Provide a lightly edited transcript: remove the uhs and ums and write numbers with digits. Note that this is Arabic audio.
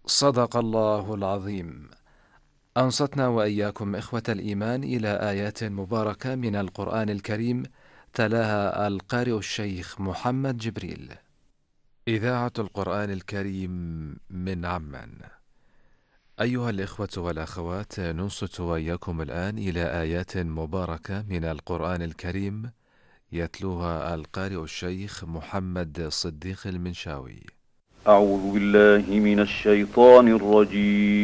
صدق الله العظيم. أنصتنا وإياكم إخوة الإيمان إلى آيات مباركة من القرآن الكريم، تلاها القارئ الشيخ محمد جبريل. إذاعة القرآن الكريم من عمان. أيها الإخوة والأخوات، ننصت وإياكم الآن إلى آيات مباركة من القرآن الكريم، يتلوها القارئ الشيخ محمد صديق المنشاوي. أعوذ بالله من الشيطان الرجيم